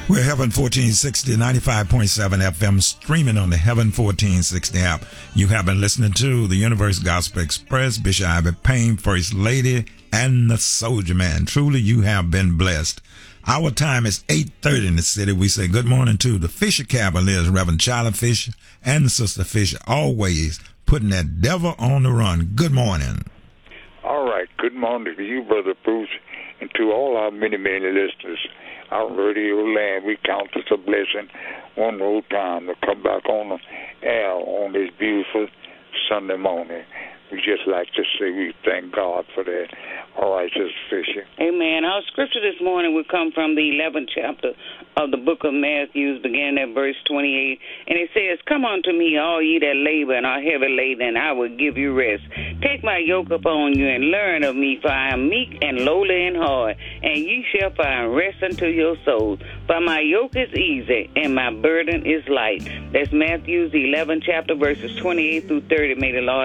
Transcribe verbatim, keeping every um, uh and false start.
We're Heaven fourteen sixty, ninety-five point seven F M, streaming on the Heaven fourteen sixty app. You have been listening to the Universe Gospel Express, Bishop Ivy Payne, First Lady, and the Soldier Man. Truly, you have been blessed. Our time is eight thirty in the city. We say good morning to the Fisher Cavaliers, Reverend Charlie Fisher and Sister Fisher, always putting that devil on the run. Good morning. All right. Good morning to you, Brother Bruce, and to all our many, many listeners. Our radio land, we count it a blessing one more time to come back on the air on this beautiful Sunday morning. We just like to say we thank God for that. All right, Sister Fisher. Amen. Our scripture this morning will come from the eleventh chapter of the book of Matthew, beginning at verse twenty-eight. And it says, "Come unto me, all ye that labor and are heavy laden, and I will give you rest. Take my yoke upon you and learn of me, for I am meek and lowly in heart, and ye shall find rest unto your souls. For my yoke is easy and my burden is light." That's Matthew, the eleventh chapter, verses twenty-eight through thirty. May the Lord